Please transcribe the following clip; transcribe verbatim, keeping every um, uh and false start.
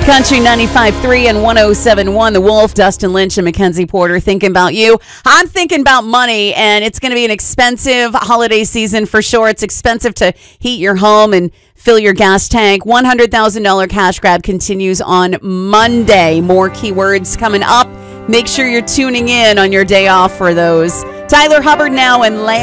Country ninety-five point three and one oh seven point one, The Wolf, Dustin Lynch and Mackenzie Porter thinking about you. I'm thinking about money, and it's going to be an expensive holiday season for sure. It's expensive to heat your home and fill your gas tank. one hundred thousand dollars cash grab continues on Monday. More keywords coming up. Make sure you're tuning in on your day off for those. Tyler Hubbard now and Lamb.